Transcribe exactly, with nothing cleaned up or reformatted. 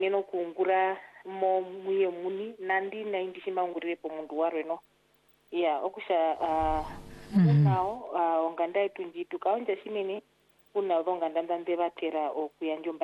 neno kuungura mo muye muni nandi na indishi maungurire po mundu wareno ya okusha uh, unao uh, onganda itunji tukaonja shinene una vonga ndanda batera okuyanjomba